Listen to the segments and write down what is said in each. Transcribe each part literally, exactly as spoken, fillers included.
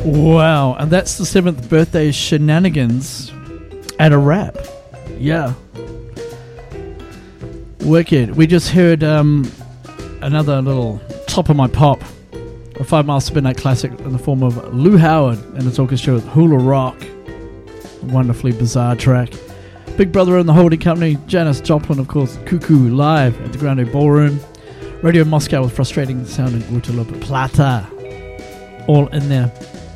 Wow, and that's the seventh birthday shenanigans at a wrap. Yeah. Wicked. We just heard um, another little top of my pop, a Five Mile Spin Night classic in the form of Lou Howard and his orchestra with Hula Rock. A wonderfully bizarre track. Big Brother and the Holding Company, Janis Joplin, of course, Cuckoo live at the Grande Ballroom. Radio Moscow with Frustrating Sound in Urtelup Plata. All in there.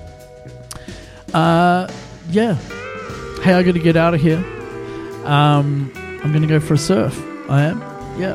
Uh, yeah. Hey, I got to get out of here. Um, I'm going to go for a surf. I am. Yeah.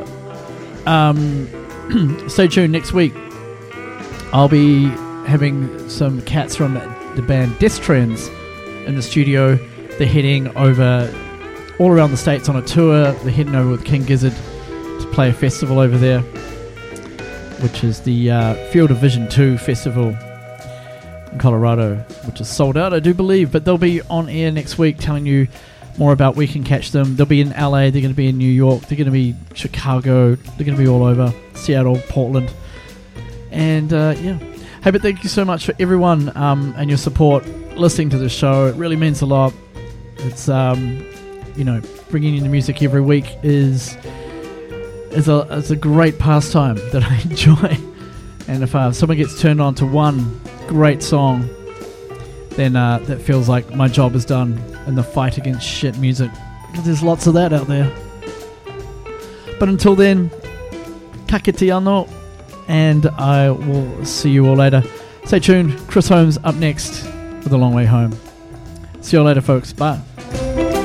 Um, stay tuned next week. I'll be having some cats from the band Death Trends in the studio. They're heading over all around the States on a tour. They're heading over with King Gizzard to play a festival over there, which is the uh, Field of Vision two Festival in Colorado, which is sold out, I do believe, but they'll be on air next week telling you more about where you can catch them. They'll be in L A, they're going to be in New York, they're going to be Chicago, they're going to be all over, Seattle, Portland, and uh, yeah. Hey, but thank you so much for everyone um, and your support listening to the show. It really means a lot. It's, um, you know, bringing you the music every week is is a, is a great pastime that I enjoy. And if uh, someone gets turned on to one great song, then uh, that feels like my job is done in the fight against shit music. There's lots of that out there. But until then, ka kite anō, and I will see you all later. Stay tuned. Chris Holmes up next with A Long Way Home. See you all later, folks. Bye.